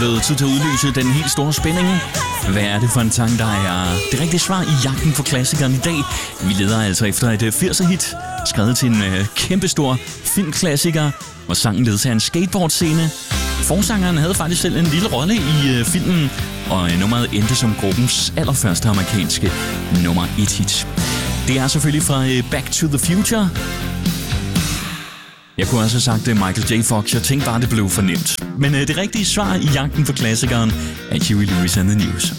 blevet tid til at udløse den helt store spænding. Hvad er det for en sang, der er det rigtige svar i jagten på klassikeren i dag? Vi leder altså efter et 80'er-hit, skrevet til en kæmpestor filmklassiker, hvor sangen led til en skateboardscene. Forsangeren havde faktisk selv en lille rolle i filmen, og nummeret endte som gruppens allerførste amerikanske nummer 1 hit. Det er selvfølgelig fra Back to the Future. Jeg kunne også have sagt Michael J. Fox. Jeg tænkte bare, det blev for nemt. Men det rigtige svar i jagten på klassikeren er Huey Lewis and the News.